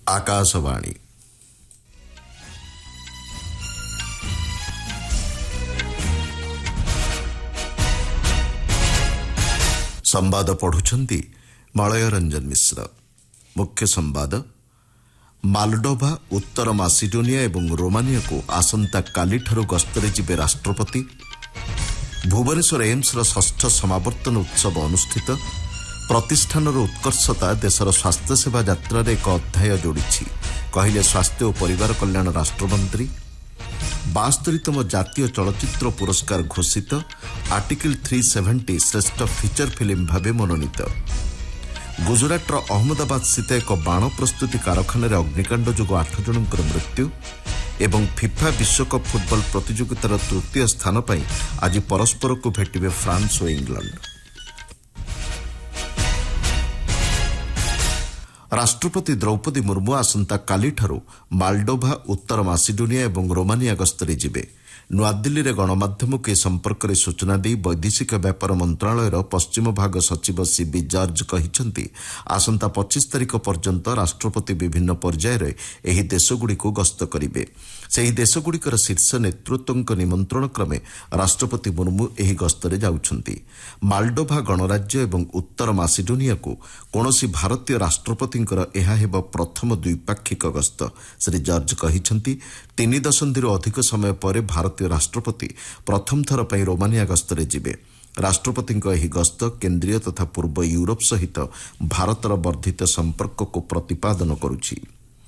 आकाशवाणी संवाद पढ़ुछंती मलय रंजन मिश्र। मुख्य संवाद मालडोभा उत्तर मासिडोनिया एवं रोमानिया को आसंता कालीठारु गस्तरे जिबे राष्ट्रपति। भुवनेश्वर एम्स षष्ठ समावर्तन उत्सव अनुष्ठित। प्रतिष्ठानर उत्कर्षता देशर स्वास्थ्य सेवा यात्रा एक अध्याय जोड़ी कहले स्वास्थ्य और परिवार कल्याण राष्ट्रमंत्री। 72तम जातीय चलचित्र पुरस्कार घोषित। आर्टिकल 370 श्रेष्ठ फीचर फिल्म भावे मनोनीत। गुजरातर अहमदाबाद स्थित एक बाण प्रस्तुति कारखाना अग्निकांड जोग 8 जनकर मृत्यु। एवं फिफा विश्वकप फुटबल प्रतियोगितार तृतीय स्थान पर आज परस्पर को भेटिबे फ्रांस और इंग्लैंड। राष्ट्रपति द्रौपदी मुर्मू आसंता कालीठारु मालडोभा उत्तर मासिडोनिया एवं रोमानिया गस्तरे जिबे। नुआदिल्ली रे गणमाध्यम के संपर्क में सूचना दी वैदेशिक व्यापार मंत्रालय पश्चिम भाग सचिव सीबी जॉर्ज कहिसंती आसंता 25 तारिख पर्यंत राष्ट्रपति विभिन्न पर्यायर एही देशगुड़िक गस्त करिवे। सेही देशगुड़िकर शीर्ष नेतृत्वଙ୍କ निमंत्रण क्रमे राष्ट्रपति मुर्मू एही गस्तरे जाउछंती। मालडोभा गणराज्य एवं उत्तर मासिडोनिया को कौनसी भारतीय राष्ट्रपतिଙ୍କର ଏହା ହେବ प्रथम द्विपाक्षिक गस्त। श्री जॉर्ज कहिसंती 3 दशंधि अधिक समय पर भारतीय राष्ट्रपति प्रथम थर पर रोमानिया गस्तरे जिबे। राष्ट्रपतिଙ୍କ ଏହି गस्त केन्द्रीय तथा पूर्व यूरोप सहित भारतर वर्धित संपर्क को प्रतिपादन करुछि।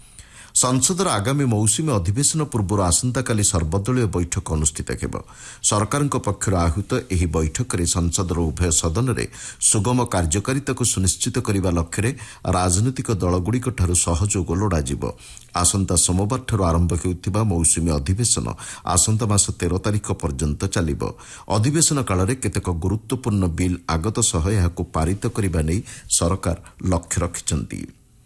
संसदर आगामी मौसुमी अधिवेशन पूर्व आसंताकाली सर्वदलीय बैठक अनुष्ठित हेब। सरकार पक्षर आहूत ଏହି बैठक संसदर उभय सदन में सुगम कार्यकारिता को सुनिश्चित करने लक्ष्य राजनीतिक दलगुड़िक सहयोग लोड़ाजिब। आसंता सोमवार ठारू आरंभ होउथिबा मौसुमी अधिवेशन आसंता मास 13 तारिख पर्यंत चलिब। अधिवेशन काल में केतेक गुरुत्वपूर्ण बिल आगत सह एहाकु पारित करने नहीं सरकार लक्ष्य रखिछंती।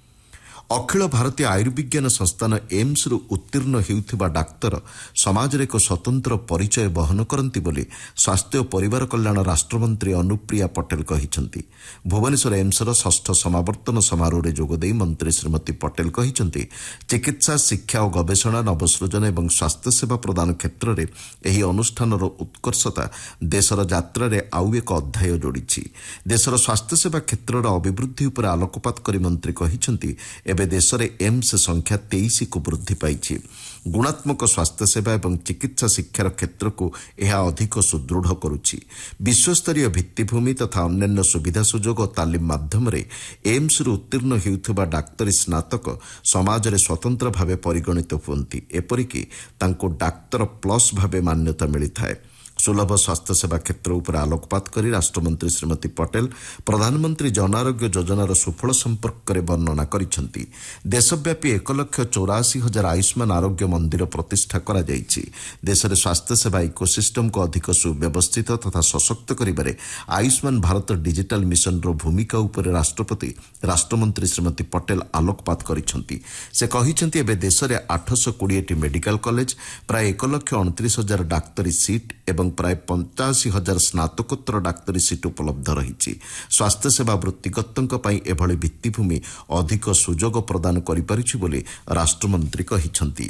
अखिल भारतीय आयुर्विज्ञान संस्थान एम्स रु उत्तीर्ण हेउथिबा डाक्तर समाज रे एक स्वतंत्र परिचय बहन करती बोली स्वास्थ्य और परिवार कल्याण राष्ट्रमंत्री अनुप्रिया पटेल कहिसंती। भुवनेश्वर एम्स षष्ठ समावर्तन समारोह रे जोगदेई मंत्री श्रीमती पटेल कहिसंती चिकित्सा शिक्षा और गवेषणा नवसृजन एवं स्वास्थ्य सेवा प्रदान क्षेत्र में एही अनुष्ठानर उत्कर्षता देशर यात्रा रे आउ एक अध्याय जोड़ी। देशर स्वास्थ्य सेवा क्षेत्र अभिवृद्धि उपर आलोकपात करी मंत्री कहिसंती एबे देश में एम्स संख्या 23 को वृद्धि पाई। गुणात्मक स्वास्थ्य सेवा एवं चिकित्सा शिक्षार क्षेत्र को यह अधिक सुदृढ़ करुछि। विश्वस्तरीय भित्तिभूमि तथा अन्यान्य सुविधा सुजोग और तालीम माध्यम एम्स रु उत्तीर्ण हेउथिबा डाक्तरी स्नातक समाज रे स्वतंत्र भावे परिगणित हुअन्ति। एपरिकी तांको डाक्तर प्लस भावे मान्यता मिलिथाए। सुलभ स्वास्थ्य सेवा क्षेत्र उपर आलोकपात करी राष्ट्रमंत्री श्रीमती पटेल प्रधानमंत्री जन आरोग्य योजनार सुफल संपर्क में वर्णना करिसेंती। देशव्यापी 1,84,000 आयुष्मान आरोग्य मंदिर प्रतिष्ठा करा जायछि। देश में स्वास्थ्य सेवा इकोसिस्टम को अधिक सुव्यवस्थित तथा सशक्त करिबारे आयुष्मान भारत डिजिटल मिशन रो भूमिका उपर राष्ट्रपति राष्ट्रमंत्री श्रीमती पटेल आलोकपात करिसेंती। से कहिसेंती एबे देश में 820 मेडिकल कॉलेज प्राय 1,29,000 डाक्तरी सीट एवं प्राय 85,000 स्नातकोत्तर डाक्तरी सीट उपलब्ध रही। स्वास्थ्य सेवा वृत्तिगतों पर एभली भित्तिभूमि अधिक सुजोग प्रदान करिपारिछि बोली राष्ट्रमंत्री कहिसंती।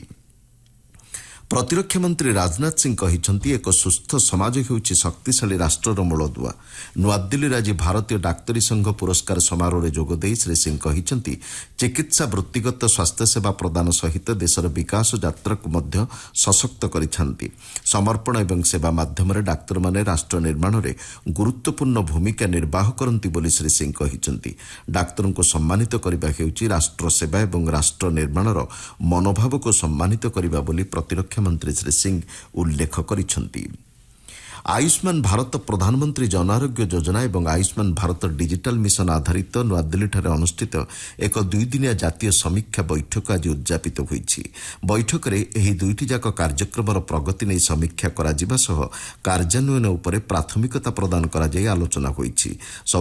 प्रतिरक्षा मंत्री राजनाथ सिंह कहिसंती एक सुस्थ समाज हेउछि शक्तिशाली राष्ट्रर मूलदुआ। नुआदिल्ली आज भारतीय डाक्तरी संघ पुरस्कार समारोह में जोगदेई श्री सिंह कहिसंती चिकित्सा वृत्तिगत स्वास्थ्य सेवा प्रदान सहित देशर विकास यात्रा को मध्य सशक्त करिछंती। समर्पण एवं सेवा माध्यम डाक्तर माने राष्ट्र निर्माण में गुरुत्वपूर्ण भूमिका निर्वाह करती बोली श्री सिंह कहिसंती। डाक्तरों को सम्मानित करबा हेउछि राष्ट्र सेवा एवं राष्ट्र निर्माणर मनोभाव को सम्मानित करबा बोली प्रतिरक्षा मंत्री श्री सिंह उल्लेख करिसेंती। आयुष्मान भारत प्रधानमंत्री जन आरोग्य योजना एवं आयुष्मान भारत डिजिटल मिशन आधारित नुआदिल्ली अनुष्ठित एक 2 दिनिया जातीय समीक्षा बैठक आज उद्यापित होईछि। बैठक में एही दुईटी जाक कार्यक्रमर प्रगति नहीं समीक्षा करा जिबा सह कार्यान्वयन उपरे प्राथमिकता प्रदान करा जाय आलोचना होईछि।